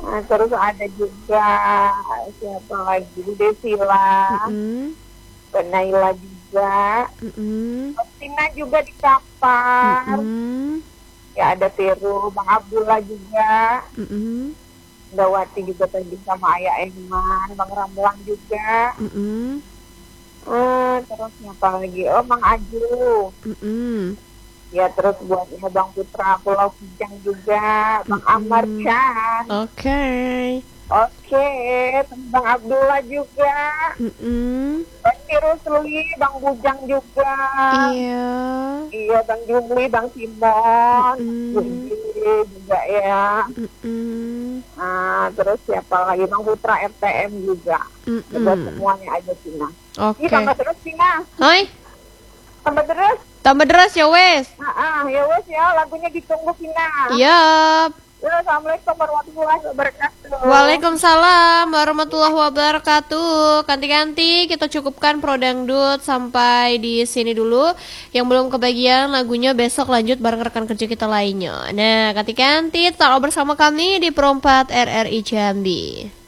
Terus ada juga siapa lagi? Desila, Mm-mm. Naila juga, Mm-mm. Tina juga di Kapar. Mm-mm. Ya ada Peru, Bang Abdullah juga, Mm-mm. Dawati juga tadi sama Ayah Eman, Bang Ramlan juga. Mm-mm. Terus siapa lagi? Oh, Bang Aju. Mm-mm. Ya terus buatnya Bang Putra Pulau Kijang juga, Bang Amar Mm-mm. Chan. Oke. Oke, terus Bang Abdullah juga. Mm-mm. Bang Rusli, Bang Bujang juga. Iya. Iya, Bang Jumli, Bang Simon, Mm-mm. Yudi juga ya. Mm-mm. Terus siapa lagi? Bang Putra RTM juga. Ya, buat Mm-mm. semuanya aja Cina. Ih, Oke. tambah terus Cina. Hai, Tambah terus. tambah deras ya wes. Ya wes ya, lagunya ditunggu Cina. Yap. Ya, Assalamualaikum warahmatullahi wabarakatuh. Waalaikumsalam warahmatullahi wabarakatuh. Ganti-ganti kita cukupkan Pro Dangdut sampai di sini dulu. Yang belum kebagian lagunya besok lanjut bareng rekan kerja kita lainnya. Nah, ganti-ganti tetap bersama kami di Pro 4 RRI Jambi.